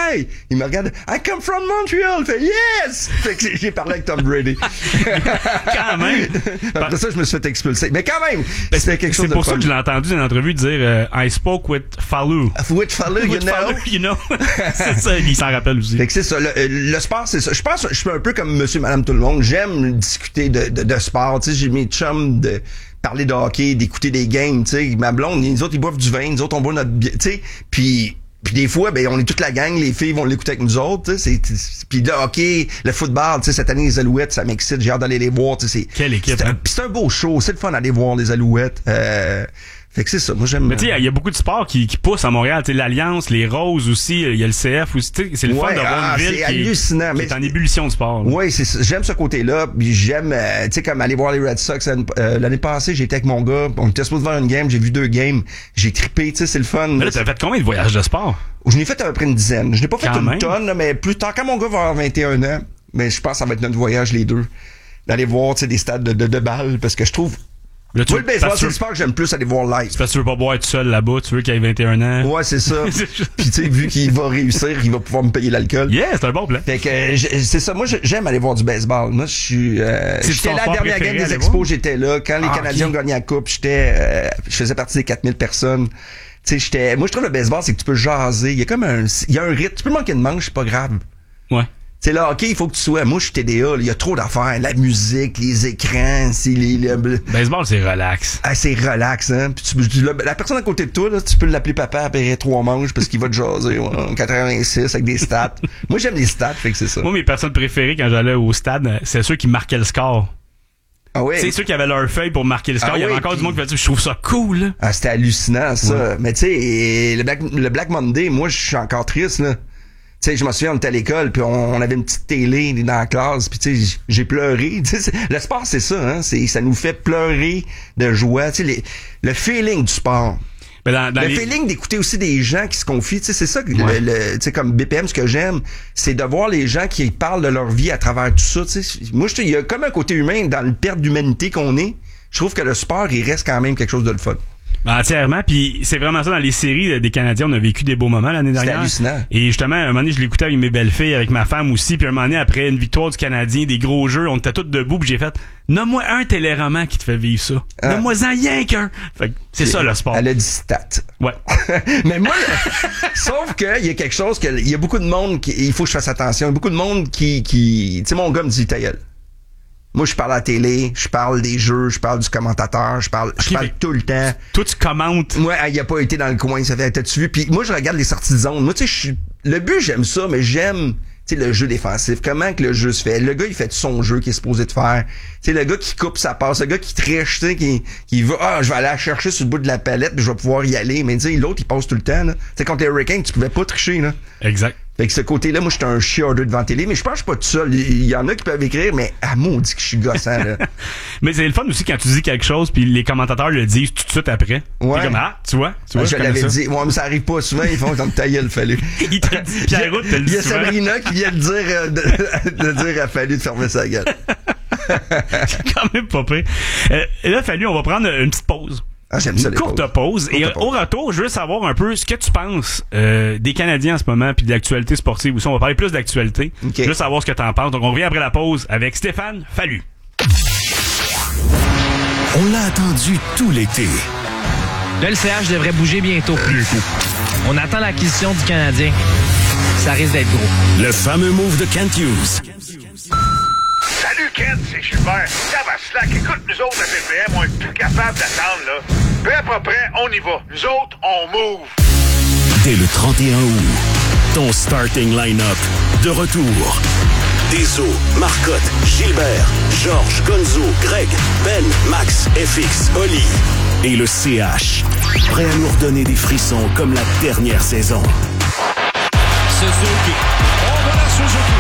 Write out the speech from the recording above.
hi! Il me regarde, I come from Montreal! Fait yes! Fait que j'ai parlé avec Tom Brady. Quand même! Après ça, je me suis fait expulser. Mais quand même, c'était quelque chose de C'est pour ça fun. que je l'ai entendu dans une entrevue dire I spoke with Fallou. With Fallou, you With know? Fallou, you know? C'est ça, il s'en rappelle aussi. Fait que c'est ça. Le sport, c'est ça. Je pense que je suis un peu comme monsieur, madame, tout le monde. J'aime discuter de sport. Tu sais, j'ai mes chums de parler de hockey, d'écouter des games. Tu sais, ma blonde, les autres, ils boivent du vin. Nous autres, on boit notre bière. Tu sais, puis des fois, ben, on est toute la gang. Les filles vont l'écouter avec nous autres. Tu sais, puis le hockey, le football. Tu sais, cette année, les Alouettes, ça m'excite. J'ai hâte d'aller les voir. Tu sais, quelle équipe, hein? C'est un beau show. C'est le fun d'aller voir les Alouettes. Fait que c'est ça, moi j'aime. Mais tu sais, il y a beaucoup de sports qui poussent à Montréal. Tu sais, l'Alliance, les Roses aussi, il y a le CF aussi. Tu sais, c'est le fun de voir une ville qui est en ébullition de sport. Oui, c'est ça. J'aime ce côté-là. Puis j'aime, tu sais, comme aller voir les Red Sox. L'année passée, j'étais avec mon gars. On était supposé voir une game. J'ai vu 2 games. J'ai trippé, tu sais, c'est le fun. Mais là, t'as fait combien de voyages de sport? Je n'ai fait à peu près une dizaine. Je n'ai pas fait Quand une même. tonne, là, mais plus tard, quand mon gars va avoir 21 ans, mais je pense que ça va être notre voyage, les deux. D'aller voir, tu sais, des stades de balles. Parce que je trouve, Là, moi, le baseball, c'est le sport que j'aime plus aller voir live. C'est parce que tu veux pas boire tout seul là-bas, tu veux qu'il ait 21 ans. Ouais, c'est ça. Puis tu sais, vu qu'il va réussir, il va pouvoir me payer l'alcool. Yeah, c'est un bon plan. Fait que c'est ça. Moi, j'aime aller voir du baseball. Moi, je suis. J'étais là à la dernière game des Expos, j'étais là. Quand les Canadiens ont gagné la coupe, je faisais partie des 4000 personnes. Tu sais, moi, je trouve le baseball, c'est que tu peux jaser. Il y a un rythme. Tu peux manquer de manche, c'est pas grave. Ouais. C'est là, OK, il faut que tu sois. Moi, je suis TDA, il y a trop d'affaires. La musique, les écrans, Baseball, c'est relax. Ah, c'est relax, hein. Puis la personne à côté de toi, là, tu peux l'appeler papa après 3 manches parce qu'il va te jaser, en 86 avec des stats. Moi, j'aime les stats, fait que c'est ça. Moi, mes personnes préférées quand j'allais au stade, c'est ceux qui marquaient le score. Ah ouais. C'est ceux qui avaient leur feuille pour marquer le score. Il y avait encore du monde qui faisait, je trouve ça cool, là. Ah, c'était hallucinant, ça. Ouais. Mais tu sais, le Black Monday, moi, je suis encore triste, là. Tu sais, je me souviens, on était à l'école, puis on avait une petite télé dans la classe, puis tu sais, j'ai pleuré. Le sport, c'est ça, hein. Ça nous fait pleurer de joie. Tu sais, le feeling du sport. Ben le feeling d'écouter aussi des gens qui se confient, tu sais, c'est ça que tu sais, comme BPM, ce que j'aime, c'est de voir les gens qui parlent de leur vie à travers tout ça, tu sais. Moi, il y a comme un côté humain dans le perte d'humanité qu'on est. Je trouve que le sport, il reste quand même quelque chose de le fun. Entièrement, puis c'est vraiment ça, dans les séries des Canadiens, on a vécu des beaux moments l'année dernière. C'était hallucinant. Et justement, un moment donné, je l'écoutais avec mes belles-filles, avec ma femme aussi, puis un moment donné, après une victoire du Canadien, des gros jeux, on était tous debout, puis j'ai fait, nomme-moi un téléroman qui te fait vivre ça. Nomme-moi-en rien qu'un. Fait que c'est ça le sport. Elle a dit stat. Ouais. Mais moi, sauf que il y a quelque chose il y a beaucoup de monde il faut que je fasse attention. Il y a beaucoup de monde qui tu sais, mon gars me dit ta gueule. Moi, je parle à la télé, je parle des jeux, je parle du commentateur, je parle tout le temps. Toi, tu commentes. Moi, il a pas été dans le coin, ça fait, t'as-tu vu? Puis moi, je regarde les sorties de zone. Moi, tu sais, le but, j'aime ça, mais j'aime, tu sais, le jeu défensif. Comment que le jeu se fait? Le gars, il fait son jeu qu'il est supposé de faire. Tu sais, le gars qui coupe sa passe, le gars qui triche, tu sais, qui veut, je vais aller la chercher sur le bout de la palette, puis je vais pouvoir y aller. Mais tu sais, l'autre, il passe tout le temps, là. Tu sais, contre les Hurricanes, tu pouvais pas tricher, là. Exact. Fait que ce côté-là, moi, j'étais un chiardeux devant la télé, mais je pense que je suis pas tout seul. Il y en a qui peuvent écrire, mais maudit que je suis gossant, là. Mais c'est le fun aussi quand tu dis quelque chose, puis les commentateurs le disent tout de suite après. Ouais. T'es comme, tu vois, je l'avais dit. Ouais, mais ça arrive pas souvent, ils font comme ta gueule, fallu. Il te dit, Pierre-Route te le dit. Il y a souvent. Sabrina qui vient de dire, de dire à Fallu de fermer sa gueule. C'est quand même pas pire. Et là, Fallu, on va prendre une petite pause. Ah, j'aime ça, une courte pause. Et au retour, je veux savoir un peu ce que tu penses des Canadiens en ce moment, puis de l'actualité sportive aussi. On va parler plus d'actualité. Okay. Je veux savoir ce que tu en penses. Donc, on revient après la pause avec Stéphane Fallu. On l'a attendu tout l'été. Le LCH devrait bouger bientôt. On attend l'acquisition du Canadien. Ça risque d'être gros. Le fameux move de Kent Hughes. Salut Kent, c'est Gilbert. Tabaslac, écoute, nous autres, la BPM, on est plus capable d'attendre, là. Prêt, pas prêt, on y va. Nous autres, on move. Dès le 31 août, ton starting line-up de retour. Deso, Marcotte, Gilbert, Georges, Gonzo, Greg, Ben, Max, FX, Oli et le CH. Prêt à nous redonner des frissons comme la dernière saison. Suzuki. On va la Suzuki.